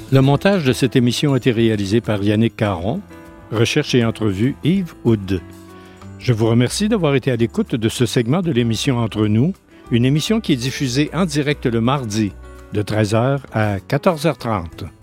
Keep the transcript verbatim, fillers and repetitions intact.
Le montage de cette émission a été réalisé par Yannick Caron. Recherche et entrevue Yves Houd. Je vous remercie d'avoir été à l'écoute de ce segment de l'émission Entre nous, une émission qui est diffusée en direct le mardi de treize heures à quatorze heures trente.